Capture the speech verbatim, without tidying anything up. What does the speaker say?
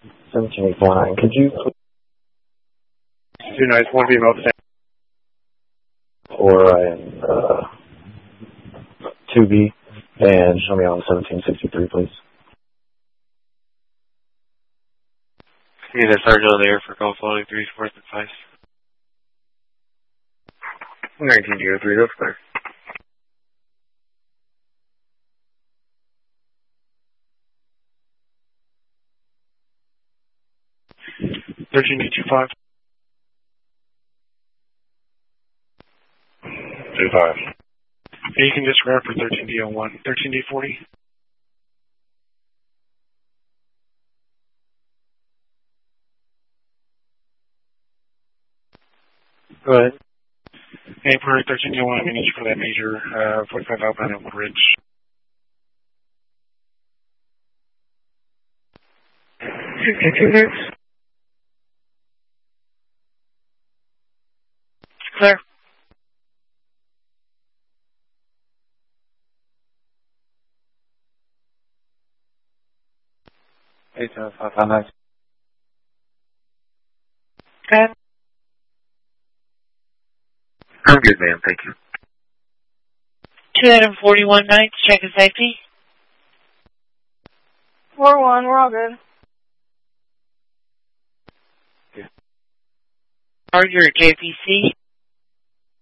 seventeen eight four nine. Could you please Two nights, one female stand. or uh, two B and show me on seventeen sixty-three, please? Need a Sergeant on the air for call floating three, fourth, and five. nineteen zero three, that's clear. thirteen D two five. two five. Yeah, you can disregard for thirteen D oh one. thirteen D forty. Go ahead. Hey, for thirteen D oh one, I'm going to need you for that major uh, forty-five outbound Elmwood Ridge. fifty-two minutes. Clear. eight seven five five nine. Ten. I'm good, man. Thank you. two hundred forty-one nights, check of safety. four one, we're all good. Roger, J P C.